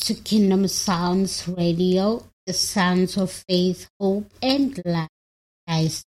to Kingdom Sounds Radio, the sounds of faith, hope, and life. Guys.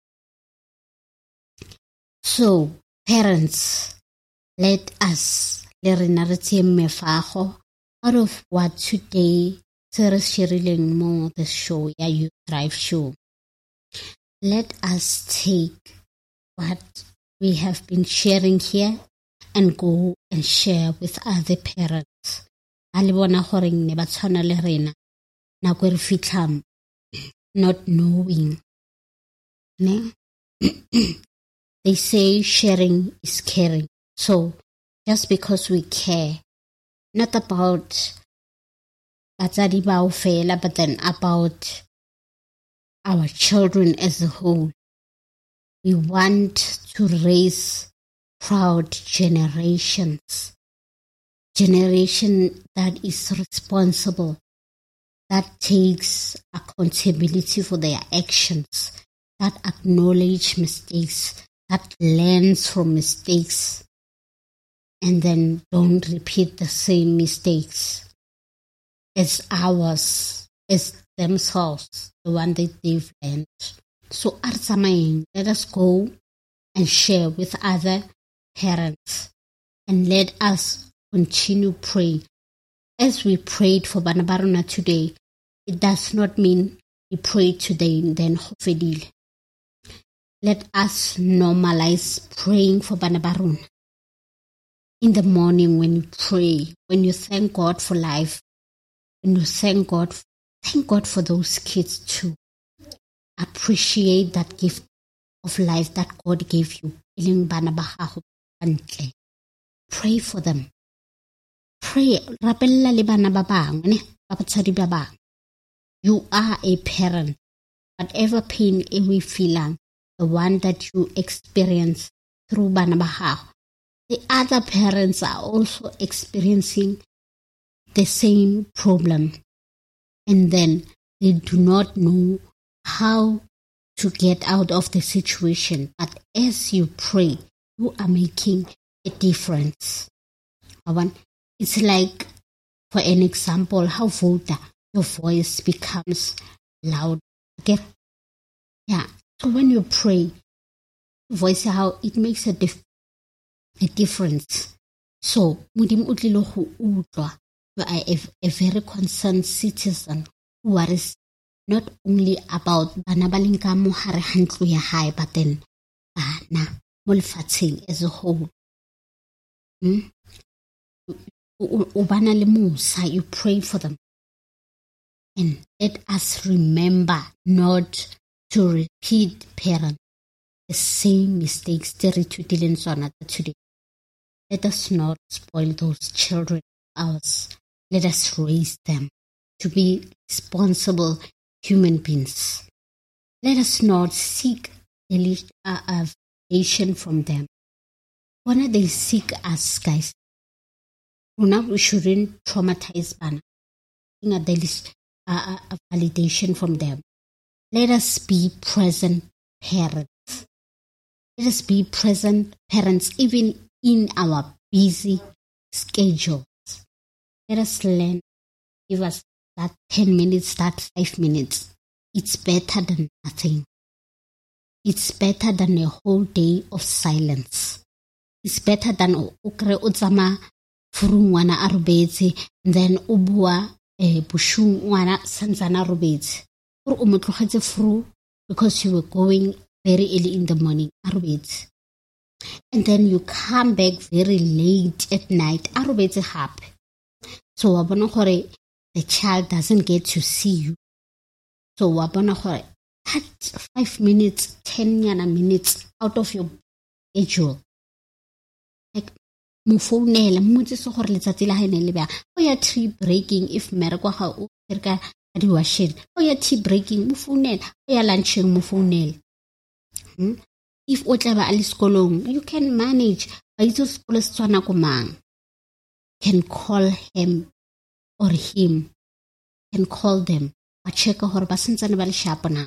So, parents, let us learn out of what today Sarah's sharing more the show, yeah, You Thrive show. Let us take what we have been sharing here and go and share with other parents. Alibona horeng ne ba tshwana le rena nako re fitlha not knowing. Ne? They say sharing is caring. So just because we care, not about batsadi bao fela, but then about our children as a whole. We want to raise proud generations. Generation that is responsible, that takes accountability for their actions, that acknowledge mistakes, that learns from mistakes, and then don't repeat the same mistakes as ours, as themselves, the one that they've learned. So let us go and share with other parents, and let us continue praying. As we prayed for Bana ba rona today, it does not mean we pray today and then hofedile. Let us normalize praying for Bana ba rona. In the morning when you pray, when you thank God for life, when you thank God for those kids too. Appreciate that gift of life that God gave you. Pray for them. Pray. You are a parent. Whatever pain we feel, the one that you experience through Banabaha, the other parents are also experiencing the same problem. And then they do not know how to get out of the situation. But as you pray, you are making a difference. It's like, for an example, how Volta, your voice becomes loud. Okay? Yeah. So when you pray, voice how it makes a difference. So, you are a very concerned citizen who worries not only about banabalinka mo hare hantlo ya hae, but then bana mo lefatsheng as a whole. You pray for them. And let us remember not to repeat, parents, the same mistakes today. Let us not spoil those children of ours. Let us raise them to be responsible human beings. Let us not seek validation from them. When they seek us, guys, we shouldn't traumatize Bana. There is a validation from them. Let us be present parents. Let us be present parents even in our busy schedules. Let us learn. Give us that 10 minutes, that 5 minutes. It's better than nothing. It's better than a whole day of silence. It's better than ukre utsama furu ngwana a robetse, then o bua bushu ngwana santsana robetse. Or o motlogetse furu because you were going very early in the morning a robetse. And then you come back very late at night a robetse hape. So wa bona gore the child doesn't get to see you. So wa bona gore cut 5 minutes, 10 minutes out of your schedule. Like mufounela mmotse so gore letsatsi la haene le bya o ya tea breaking if mereko ga o perka di washing o ya tea breaking mufounela o ya lunching mufounela. If o tla ba a le sekolong, you can manage. Ba itse sekolo se tswana ko mang. Can call him or him. Can call them. Ba checka hore ba sentsane ba le sharp na.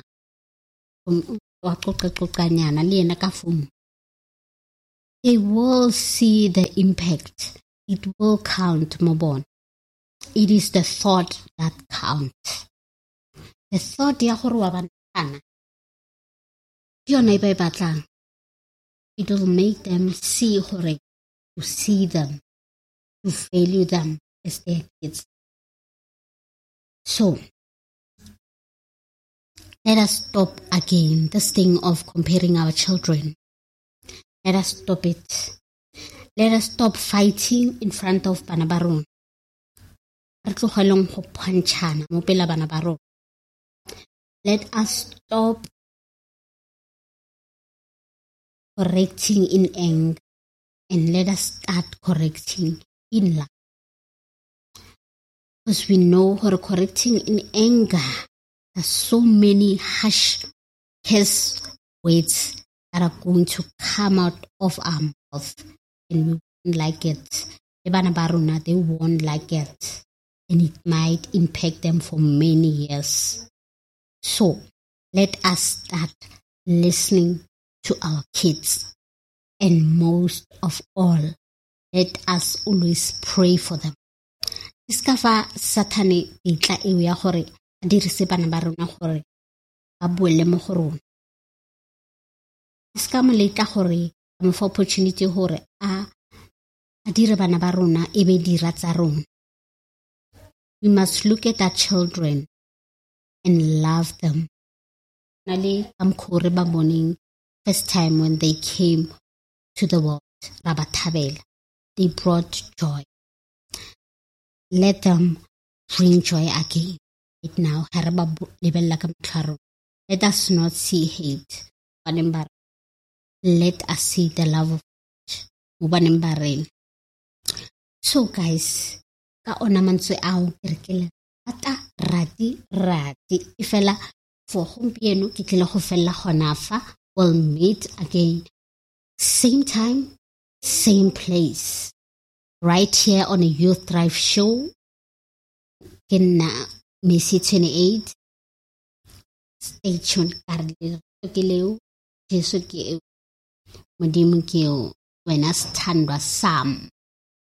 Wa qoqanyana le yena ka phone. They will see the impact. It will count, Mobon. It is the thought that counts. The thought ya gore wa bana ke yona e ba e batlang. It will make them see gore, to see them, to value them as their kids. So, let us stop again this thing of comparing our children. Let us stop it. Let us stop fighting in front of bana ba rona. Re tlogeleng go phantshana mo pele bana ba rona. Let us stop correcting in anger and let us start correcting in love. Because we know how correcting in anger, there's so many harsh curse words that are going to come out of our mouth and we won't like it. The bana ba rona, they won't like it and it might impact them for many years. So let us start listening to our kids, and most of all, let us always pray for them. Iska fa Satani itla ewe ya gore a dirise bana ba rona gore ba boele mo go rona. Iska mo letla gore mo fa opportunity gore a dire bana ba rona e be dira tsa rona. We must look at our children and love them. Nale amkhore ba boning first time when they came to the world, Rabatabel, they brought joy. Let them bring joy again. Right now, let us not see hate. Let us see the love of God. So guys, ka ona mantswe ao kerkele ata rati ifela for gompieno ke tlile go fella gona fa. We'll meet again, same time, same place, right here on a Youth Thrive Show. Kena Messi 28. Stay tuned. Karleo Jesu ke modimo ke wena standwa sam.